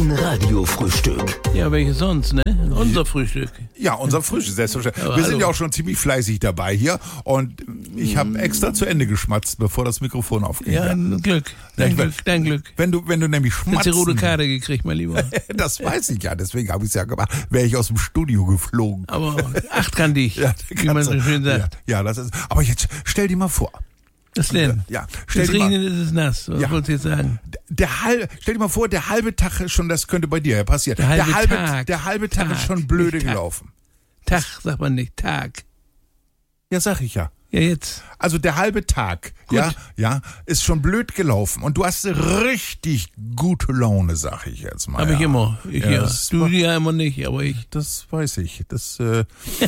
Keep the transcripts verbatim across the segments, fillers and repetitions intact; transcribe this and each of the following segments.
Dein Radiofrühstück. Ja, welches sonst, ne? Unser Frühstück. Ja, unser Frühstück, selbstverständlich. Aber Wir sind hallo. ja auch schon ziemlich fleißig dabei hier und ich habe extra zu Ende geschmatzt, bevor das Mikrofon aufging. Ja, ein Glück. Dein Ja, Glück, dein Glück. Wenn du, wenn du nämlich Hast die schmatzt, rote Karte gekriegt, mein Lieber. das weiß ich ja, deswegen habe ich es ja gemacht, wäre ich aus dem Studio geflogen. Aber acht kann dich, Ja, wie man so kannst du- schön sagt. Ja, ja, das ist. Aber jetzt stell dir mal vor. Was denn? Ja, stell Es dir mal, regnet, ist es nass. Was Ja. wolltest du jetzt sagen? der halbe, stell dir mal vor, der halbe Tag ist schon, das könnte bei dir ja passieren. Der halbe halbe, Tag. der halbe Tag, Tag. ist schon blöde Nicht Tag. gelaufen. Tag, sagt man nicht. Tag. Ja, sag ich ja. Ja, jetzt. Also der halbe Tag, Gut. ja, ja, ist schon blöd gelaufen und du hast richtig gute Laune, sag ich jetzt mal. Hab ja. ich immer. Ich, Ja, ja. das Du war- ja immer nicht, aber ich. Das weiß ich. Das, äh,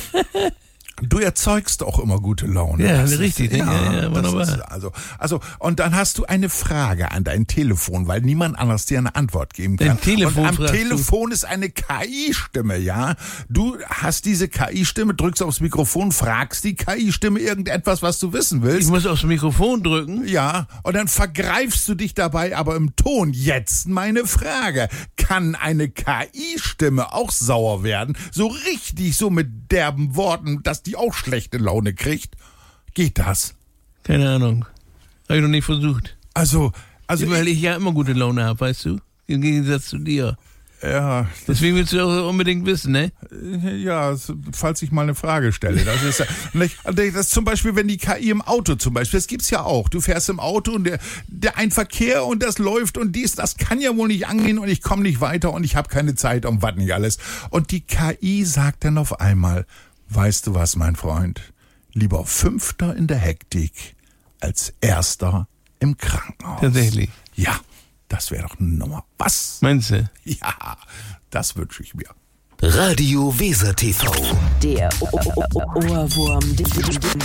du erzeugst auch immer gute Laune. Ja, Das richtig, Ist, ja, ja, das wunderbar. ist, also, also, und dann hast du eine Frage an dein Telefon, weil niemand anders dir eine Antwort geben kann. Dein Telefon und am fragst du. Telefon ist eine K I-Stimme, ja. Du hast diese K I-Stimme, drückst aufs Mikrofon, fragst die K I-Stimme irgendetwas, was du wissen Ich willst. muss aufs Mikrofon drücken. Ja, und dann vergreifst du dich dabei aber im Ton. Jetzt meine Frage. Kann eine K I-Stimme auch sauer werden? So richtig, so mit derben Worten, dass die auch schlechte Laune kriegt? Geht das? Keine Ahnung. Hab ich noch nicht versucht. Also, also, Weil ich ja immer gute Laune habe, weißt du? Im Gegensatz zu dir. ja, Deswegen willst du auch unbedingt wissen, ne? ja, falls ich mal eine Frage stelle. Das ist ja, nicht, das ist zum Beispiel, wenn die K I im Auto zum Beispiel, das gibt's ja auch. Du fährst im Auto und der, der ein Verkehr und das läuft und dies, das kann ja wohl nicht angehen und ich komme nicht weiter und ich habe keine Zeit und was nicht alles. Und die K I sagt dann auf einmal, weißt du was, mein Freund? Lieber Fünfter in der Hektik als Erster im Krankenhaus. Tatsächlich. Ja, das wäre doch eine Nummer. Was? Meinst du? Ja, das wünsche ich mir. Radio Weser T V. Der O- O- O- Ohrwurm